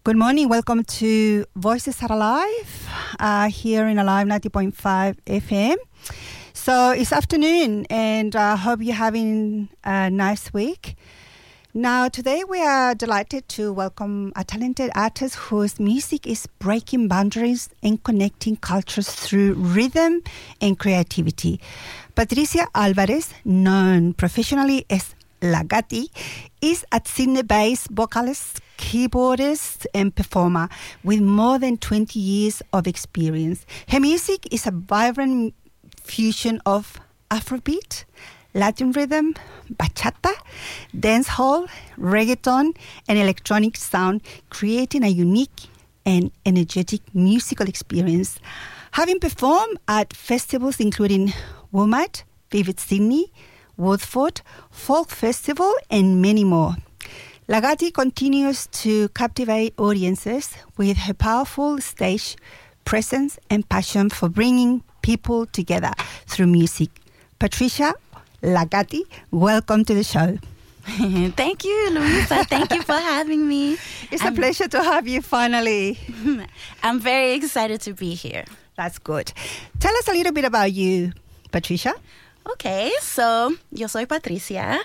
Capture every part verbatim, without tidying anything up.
Good morning. Welcome to Voices Are Alive uh, here in Alive ninety point five F M. So it's afternoon and I uh, hope you're having a nice week. Now, today we are delighted to welcome a talented artist whose music is breaking boundaries and connecting cultures through rhythm and creativity. Patricia Alvarez, known professionally as Lagati, is a Sydney-based vocalist, keyboardist and performer with more than twenty years of experience. Her music is a vibrant fusion of Afrobeat, Latin rhythm, bachata, dancehall, reggaeton, and electronic sound, creating a unique and energetic musical experience. Having performed at festivals including WOMAD, Vivid Sydney, Woodford, Folk Festival, and many more. Lagati continues to captivate audiences with her powerful stage presence and passion for bringing people together through music. Patricia Lagati, welcome to the show. Thank you, Luisa. Thank you for having me. It's I'm, a pleasure to have you finally. I'm very excited to be here. That's good. Tell us a little bit about you, Patricia. Okay, so yo soy Patricia.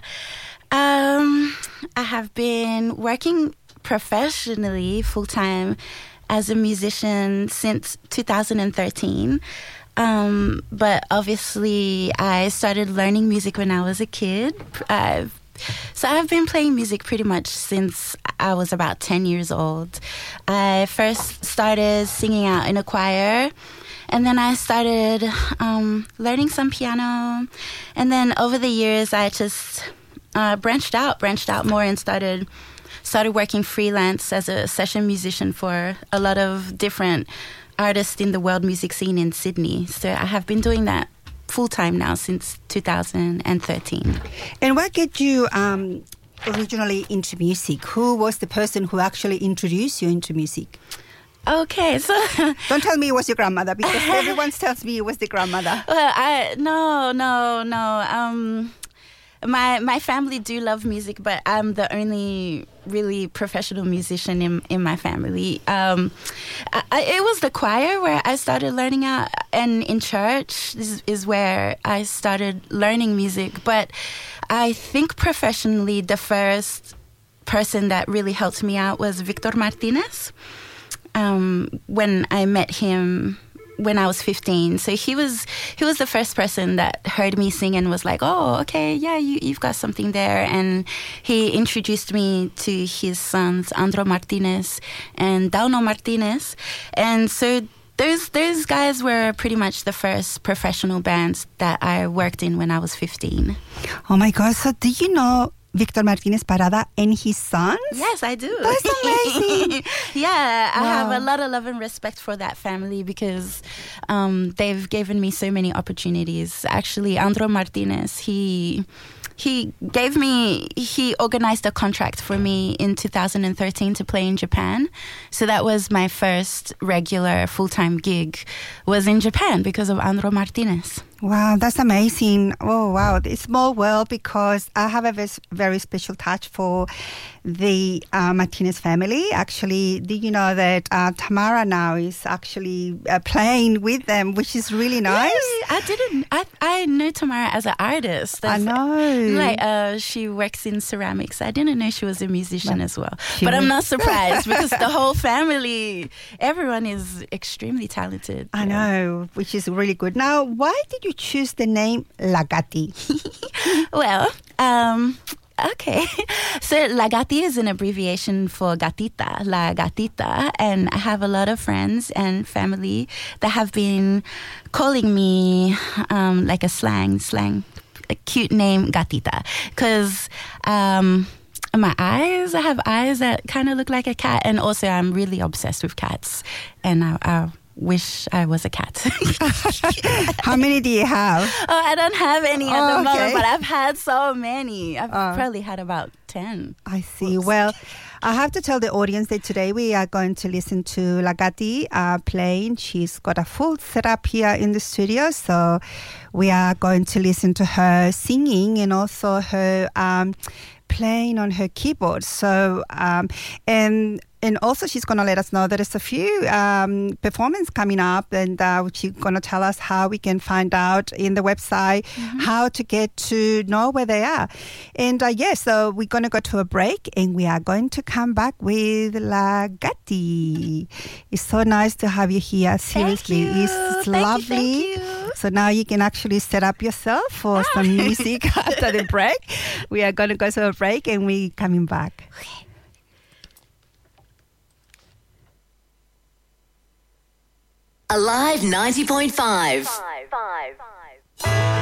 Um, I have been working professionally full-time as a musician since two thousand thirteen. Um, but obviously, I started learning music when I was a kid. I've, so I've been playing music pretty much since I was about ten years old. I first started singing out in a choir. And then I started um, learning some piano. And then over the years, I just uh, branched out, branched out more and started started working freelance as a session musician for a lot of different artists in the world music scene in Sydney. So I have been doing that full-time now since two thousand thirteen. And what got you um, originally into music? Who was the person who actually introduced you into music? Okay, so don't tell me it was your grandmother, because everyone tells me it was the grandmother. Well, I no, no, no. Um, my my family do love music, but I'm the only really professional musician in in my family. Um, I, I, it was the choir where I started learning out, and in church is, is where I started learning music. But I think professionally, the first person that really helped me out was Victor Martinez. Um, when I met him when I was fifteen. So he was he was the first person that heard me sing and was like, oh, okay, yeah, you, you've got something there. And he introduced me to his sons, Andro Martinez and Dauno Martinez. And so those, those guys were pretty much the first professional bands that I worked in when I was fifteen. Oh my God, so do you know Victor Martinez Parada and his sons? Yes, I do. That's amazing. Yeah, I wow. have a lot of love and respect for that family because um, they've given me so many opportunities. Actually, Andro Martinez, he he gave me, he organized a contract for me in two thousand thirteen to play in Japan. So that was my first regular full-time gig, was in Japan because of Andro Martinez. Wow, that's amazing. Oh, wow. It's small world, because I have a very, very special touch for the uh, Martinez family. Actually, did you know that uh, Tamara now is actually uh, playing with them, which is really nice? Yay, I didn't. I I know Tamara as an artist. I know. Like uh, she works in ceramics. I didn't know she was a musician but as well. But was. I'm not surprised because the whole family, everyone is extremely talented. I yeah. know, which is really good. Now, why did you choose the name Lagati? Well, um, okay. So Lagati is an abbreviation for gatita, La Gatita. And I have a lot of friends and family that have been calling me um, like a slang, slang, a cute name, Gatita. Because um, my eyes, I have eyes that kind of look like a cat. And also I'm really obsessed with cats. And I... I wish I was a cat. How many do you have? Oh, I don't have any at oh, the okay. moment, but I've had so many. I've uh, probably had about ten. I see. Oops. Well, I have to tell the audience that today we are going to listen to Lagati uh, playing. She's got a full setup here in the studio, so we are going to listen to her singing and also her um, playing on her keyboard. So, um, and and also she's going to let us know that there's a few um, performances coming up, and uh, she's going to tell us how we can find out in the website mm-hmm. how to get to know where they are. And uh, yes, yeah, so we're going to go to a break, and we are going to come back with La Gatti. It's so nice to have you here. Seriously, thank you. it's, it's thank lovely. You, thank you. So now you can actually set up yourself for some music after the break. We are going to go to a break, and we're coming back. Okay. Alive ninety point five. Five, five, five.